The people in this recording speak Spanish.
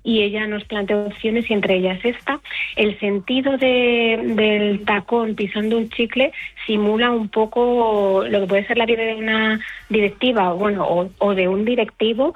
y ella nos plantea opciones y entre ellas esta. El sentido del tacón pisando un chicle simula un poco lo que puede ser la vida de una directiva, bueno, o de un directivo,